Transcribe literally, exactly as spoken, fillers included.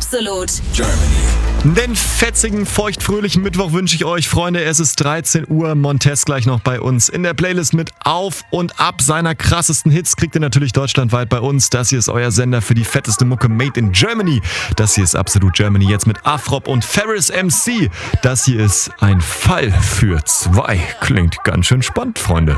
Absolut Germany. Den fetzigen, feuchtfröhlichen Mittwoch wünsche ich euch, Freunde. Es ist dreizehn Uhr. Montez gleich noch bei uns in der Playlist mit Auf und Ab seiner krassesten Hits. Kriegt ihr natürlich deutschlandweit bei uns. Das hier ist euer Sender für die fetteste Mucke Made in Germany. Das hier ist Absolut Germany. Jetzt mit Afrop und Ferris M C. Das hier ist ein Fall für zwei. Klingt ganz schön spannend, Freunde.